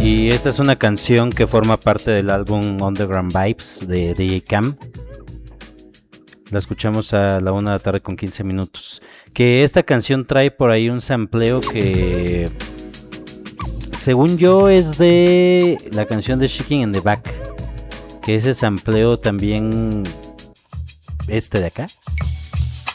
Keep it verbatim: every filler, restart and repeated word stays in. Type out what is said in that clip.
Y esta es una canción que forma parte del álbum Underground Vibes de D J Cam. La escuchamos a la una de la tarde con quince minutos. Que esta canción trae por ahí un sampleo que, según yo, es de la canción de Shaking in the Back. Que ese sampleo también, este de acá,